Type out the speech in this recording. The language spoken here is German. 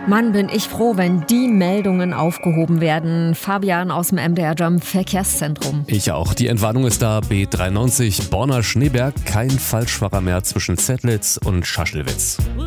Mann, bin ich froh, wenn die Meldungen aufgehoben werden. Fabian aus dem MDR Jump Verkehrszentrum. Ich auch. Die Entwarnung ist da. B93 Borna-Schneeberg. Kein Falschfahrer mehr zwischen Zettlitz und Schaschelwitz.